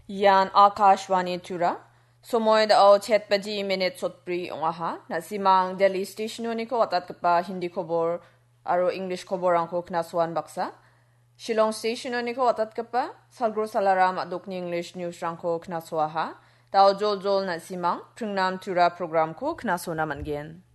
Yan Akashwani Tura. Somoy dao chet baji minute sotpri ongaha. Na simang Delhi station ni ko atat kapa Hindi kobor aro English kobor angko knaswan baksa. Shillong station ni ko atat kapa salgro salaram adok ni English news rangko knaswaha. Tao jol na simang pringnam tura program ko knasona mangen.